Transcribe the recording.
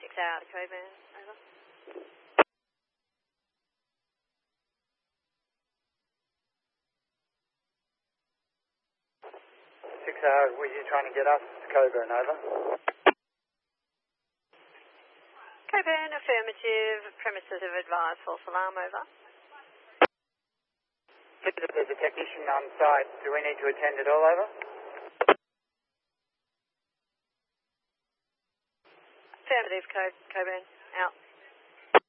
Tower to Coburn, over. 6 were you trying to get us to Coburn, over? Coburn, affirmative, premises of advised, false alarm, over. There's a technician on site. Do we need to attend it all, over? Affirmative, Coburn, out.